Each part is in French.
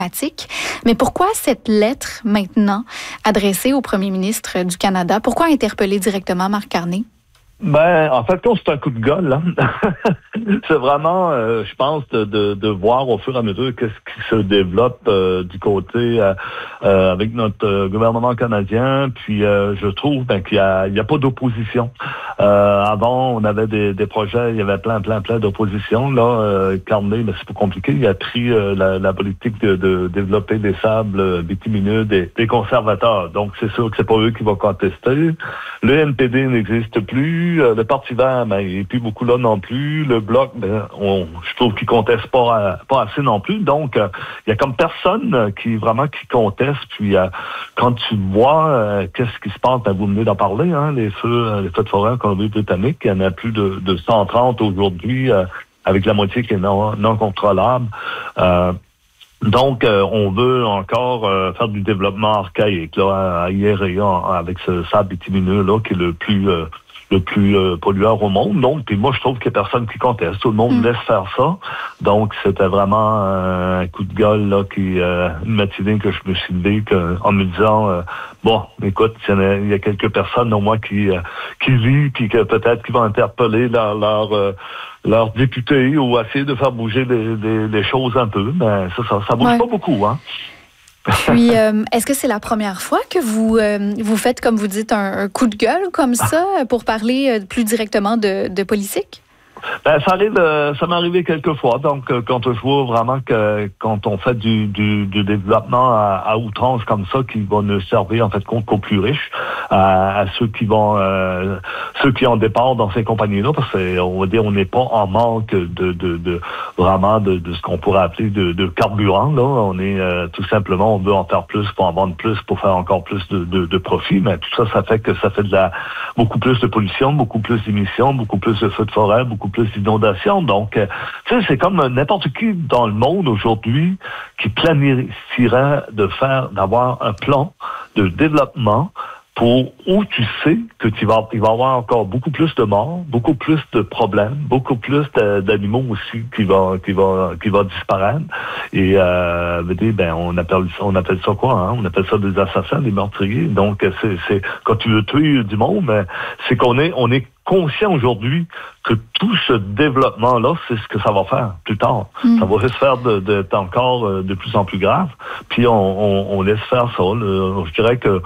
Mais pourquoi cette lettre maintenant adressée au premier ministre du Canada? Pourquoi interpeller directement Marc Carney? En fait, c'est un coup de gueule, là. C'est vraiment, je pense, de voir au fur et à mesure qu'est-ce qui se développe du côté avec notre gouvernement canadien. Puis, je trouve qu'il y a pas d'opposition. Avant, on avait des projets, il y avait plein d'opposition. Là, Carney, c'est pas compliqué. Il a pris la politique de développer des sables bitumineux des conservateurs. Donc, c'est sûr que c'est pas eux qui vont contester. Le NPD n'existe plus. Le Parti vert, il n'est plus beaucoup là non plus. Le Bloc, je trouve qu'il conteste pas assez non plus. Donc, il y a comme personne qui conteste. Puis, quand tu vois qu'est-ce qui se passe, vous venez d'en parler, hein, les feux de forêt en Colombie-Britannique, il y en a plus de 130 aujourd'hui, avec la moitié qui est non contrôlable. Donc, on veut encore faire du développement archaïque là, à IRA avec ce sable bitumineux là qui est le plus pollueur au monde. Donc, puis moi, je trouve qu'il n'y a personne qui conteste. Tout le monde laisse faire ça. Donc, c'était vraiment un coup de gueule là, une matinée que je me suis levé en me disant écoute, il y a quelques personnes au moins qui vivent puis que peut-être qui vont interpeller leurs députés ou essayer de faire bouger les choses un peu. Mais ça bouge pas beaucoup, hein. Puis, est-ce que c'est la première fois que vous faites, comme vous dites, un coup de gueule comme ça pour parler plus directement de politique? Ça m'est arrivé quelques fois. Donc, quand je vois vraiment que quand on fait du développement à outrance comme ça, qui va ne servir en fait qu'aux plus riches, à ceux qui en dépendent dans ces compagnies-là, parce qu'on va dire on n'est pas en manque vraiment de ce qu'on pourrait appeler de carburant. Là, on est tout simplement, on veut en faire plus pour en vendre plus, pour faire encore plus de profit. Mais tout ça fait que ça fait beaucoup plus de pollution, beaucoup plus d'émissions, beaucoup plus de feux de forêt, beaucoup plus d'inondations. Donc, tu sais, c'est comme n'importe qui dans le monde aujourd'hui qui planifierait d'avoir un plan de développement pour où tu sais que il va y avoir encore beaucoup plus de morts, beaucoup plus de problèmes, beaucoup plus d'animaux aussi qui va disparaître. Et on appelle ça quoi, hein? On appelle ça des assassins, des meurtriers. Donc c'est quand tu veux tuer du monde, c'est qu'on est conscient aujourd'hui que tout ce développement-là, c'est ce que ça va faire plus tard. Ça va juste faire d'être encore de plus en plus grave. Puis on laisse faire ça. Je dirais que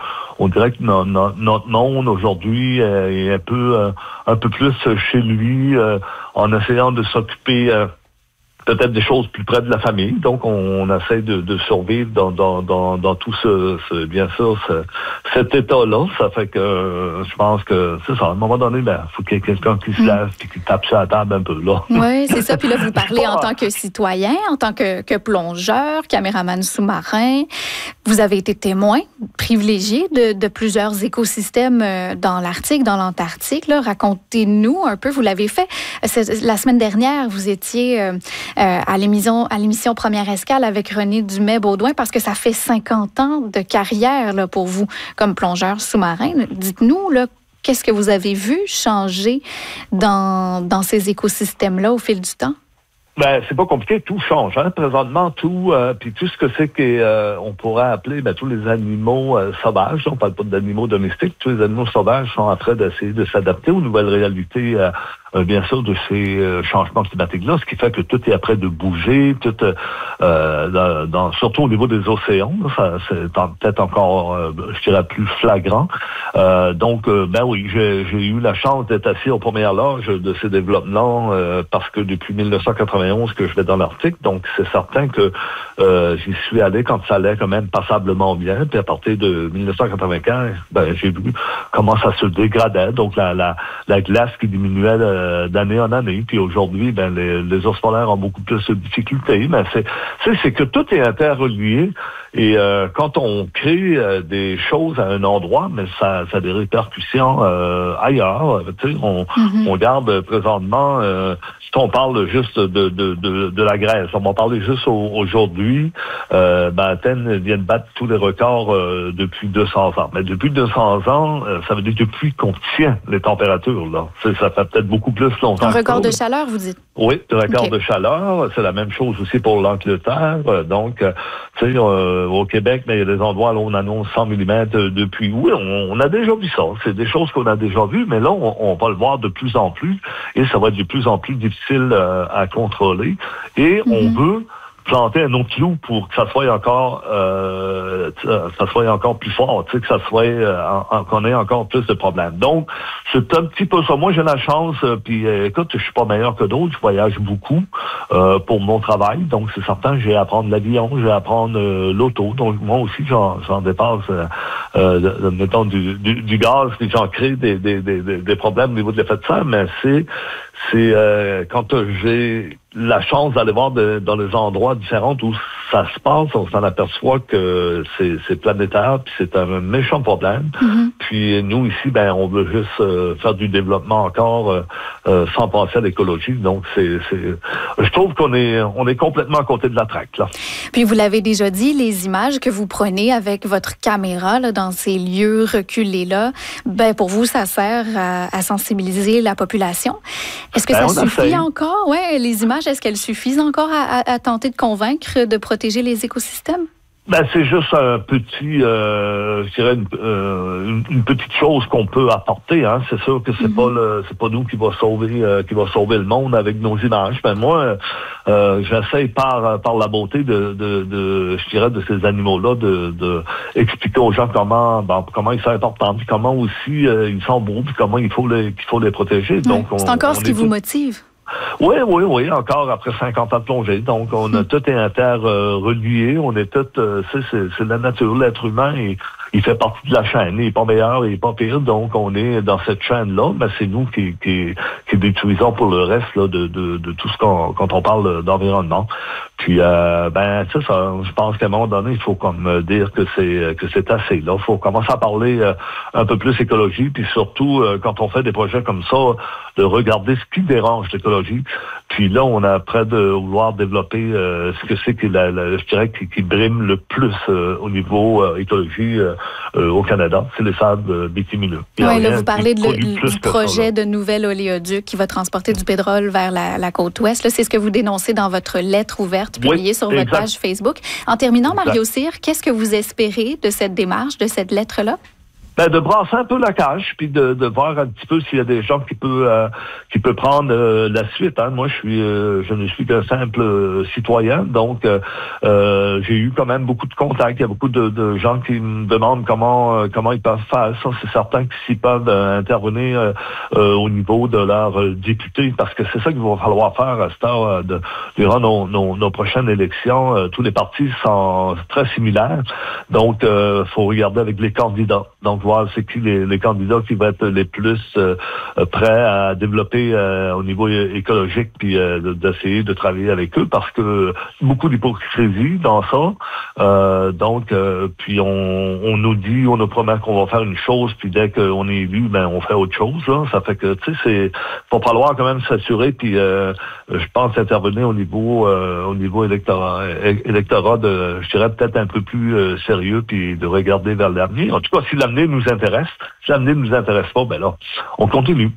notre monde aujourd'hui est un peu plus chez lui, en essayant de s'occuper peut-être des choses plus près de la famille. Donc, on essaie de survivre dans tout bien sûr, cet état-là. Ça fait que je pense que c'est ça. À un moment donné, faut qu'il y ait quelqu'un qui se lève et qui tape sur la table un peu, là. Oui, c'est ça. Puis là, vous parlez en tant que citoyen, en tant que plongeur, caméraman sous-marin. Vous avez été témoin privilégié de plusieurs écosystèmes dans l'Arctique, dans l'Antarctique. Là. Racontez-nous un peu. Vous l'avez fait. La semaine dernière, vous étiez à l'émission Première Escale avec René Dumais-Baudouin parce que ça fait 50 ans de carrière là, pour vous comme plongeur sous-marin. Dites-nous, là, qu'est-ce que vous avez vu changer dans ces écosystèmes-là au fil du temps? C'est pas compliqué, tout change. Hein? Présentement, puis tout ce que c'est qu'on pourrait appeler tous les animaux sauvages. On parle pas d'animaux domestiques. Tous les animaux sauvages sont en train d'essayer de s'adapter aux nouvelles réalités, bien sûr, de ces changements climatiques-là, ce qui fait que tout est après de bouger, tout surtout au niveau des océans. Ça, c'est peut-être encore, je dirais, plus flagrant. Donc, oui, j'ai eu la chance d'être assis aux premières loges de ces développements parce que depuis 1991 que je vais dans l'Arctique, donc c'est certain que j'y suis allé quand ça allait quand même passablement bien. Puis à partir de 1995, j'ai vu comment ça se dégradait, donc la glace qui diminuait d'année en année. Puis aujourd'hui, les ours polaires ont beaucoup plus de difficultés. Mais c'est que tout est interrelié. Et quand on crée des choses à un endroit, mais ça a des répercussions ailleurs. On regarde présentement, si on parle juste de la Grèce, on va parler juste aujourd'hui, Athènes vient de battre tous les records depuis 200 ans. Mais depuis 200 ans, ça veut dire depuis qu'on tient les températures. Là. Ça fait peut-être beaucoup plus longtemps. Un record de chaleur, vous dites? Oui, le record de chaleur. C'est la même chose aussi pour l'Angleterre. Donc, tu sais, au Québec, mais il y a des endroits où on annonce 100 mm de pluie. Oui, on a déjà vu ça. C'est des choses qu'on a déjà vues, mais là, on va le voir de plus en plus et ça va être de plus en plus difficile à contrôler. Et on veut planter un autre clou pour que ça soit encore plus fort, tu sais, que ça soit qu'on ait encore plus de problèmes. Donc, c'est un petit peu ça. Moi, j'ai la chance, puis écoute, je suis pas meilleur que d'autres, je voyage beaucoup pour mon travail, donc c'est certain, j'ai à apprendre l'avion, j'ai à apprendre l'auto, donc moi aussi, j'en dépasse, mettons, du gaz, puis j'en crée des problèmes au niveau de l'effet de serre, mais c'est quand j'ai la chance d'aller voir dans les endroits différents où ça se passe, on s'en aperçoit que c'est planétaire, puis c'est un méchant problème. Puis nous, ici, on veut juste faire du développement encore sans penser à l'écologie. Donc, je trouve qu'on est complètement à côté de la traque, là. Puis vous l'avez déjà dit, les images que vous prenez avec votre caméra là, dans ces lieux reculés-là, pour vous, ça sert à sensibiliser la population. Est-ce que ça suffit encore? Ouais, les images, est-ce qu'elles suffisent encore à tenter de convaincre de protéger les écosystèmes? C'est juste un petit, je dirais une petite chose qu'on peut apporter. Hein. C'est sûr que c'est pas nous qui va sauver le monde avec nos images. Moi, j'essaie par la beauté je dirais de ces animaux-là de expliquer aux gens comment ils sont importants, puis comment aussi ils sont beaux, puis comment il faut les protéger. Donc c'est encore ce qui vous motive. Oui, encore après 50 ans de plongée. Donc, on a tout interrelié, on est tout, c'est la nature, l'être humain, il fait partie de la chaîne. Il est pas meilleur, il est pas pire, donc on est dans cette chaîne-là, mais c'est nous qui détruisons pour le reste là, de tout ce quand on parle d'environnement. Puis, ça, je pense qu'à un moment donné, il faut comme dire que c'est assez. Là, il faut commencer à parler un peu plus écologie, puis surtout quand on fait des projets comme ça, de regarder ce qui dérange l'écologie. Puis là, on a près de vouloir développer ce que c'est que je dirais qui brime le plus au niveau écologie au Canada, c'est les sables bitumineux. Oui, là, vous parlez du projet de nouvel oléoduc qui va transporter du pétrole vers la côte ouest. Là, c'est ce que vous dénoncez dans votre lettre ouverte publiée sur votre page Facebook. En terminant, Mario Cyr, qu'est-ce que vous espérez de cette démarche, de cette lettre-là? De brasser un peu la cage, puis de voir un petit peu s'il y a des gens qui peut prendre la suite. Hein. Moi, je ne suis qu'un simple citoyen, donc j'ai eu quand même beaucoup de contacts. Il y a beaucoup de gens qui me demandent comment ils peuvent faire ça. C'est certain que s'ils peuvent intervenir au niveau de leurs députés, parce que c'est ça qu'il va falloir faire à cette heure durant nos prochaines élections. Tous les partis sont très similaires, donc faut regarder avec les candidats. Donc voir c'est qui les candidats qui vont être les plus prêts à développer au niveau écologique, puis d'essayer de travailler avec eux, parce que beaucoup d'hypocrisie dans ça. Puis on nous dit, on nous promet qu'on va faire une chose, puis dès qu'on est élu, on fait autre chose. Là. Ça fait que, tu sais, faut falloir quand même s'assurer, puis je pense intervenir au niveau électorat je dirais peut-être un peu plus sérieux, puis de regarder vers l'avenir. En tout cas, si l'avenir nous intéresse. Si l'avenir ne nous intéresse pas, là, on continue.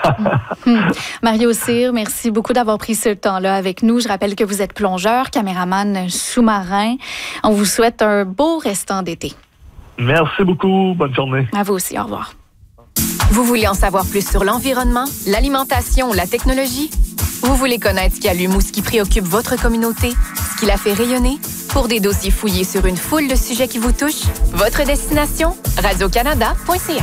Mario Cyr, merci beaucoup d'avoir pris ce temps-là avec nous. Je rappelle que vous êtes plongeur, caméraman sous-marin. On vous souhaite un beau restant d'été. Merci beaucoup. Bonne journée. À vous aussi. Au revoir. Vous voulez en savoir plus sur l'environnement, l'alimentation ou la technologie? Vous voulez connaître ce qui allume ou ce qui préoccupe votre communauté? Ce qui la fait rayonner? Pour des dossiers fouillés sur une foule de sujets qui vous touchent, votre destination? radiocanada.ca.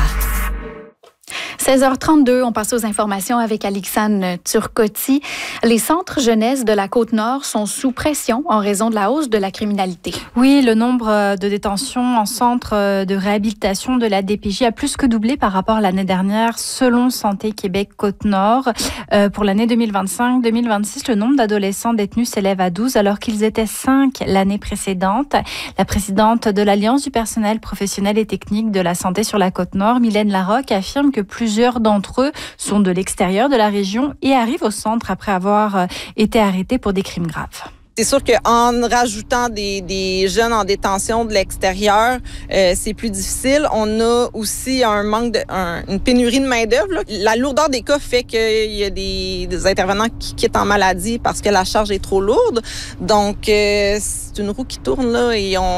16h32, on passe aux informations avec Alixane Turcotti. Les centres jeunesse de la Côte-Nord sont sous pression en raison de la hausse de la criminalité. Oui, le nombre de détentions en centre de réhabilitation de la DPJ a plus que doublé par rapport à l'année dernière, selon Santé Québec Côte-Nord. Pour l'année 2025-2026, le nombre d'adolescents détenus s'élève à 12, alors qu'ils étaient 5 l'année précédente. La présidente de l'Alliance du personnel professionnel et technique de la santé sur la Côte-Nord, Mylène Larocque, affirme que plusieurs d'entre eux sont de l'extérieur de la région et arrivent au centre après avoir été arrêtés pour des crimes graves. C'est sûr qu'en rajoutant des jeunes en détention de l'extérieur, c'est plus difficile. On a aussi un manque une pénurie de main-d'œuvre. La lourdeur des cas fait qu'il y a des intervenants qui quittent en maladie parce que la charge est trop lourde. Donc, c'est une roue qui tourne là et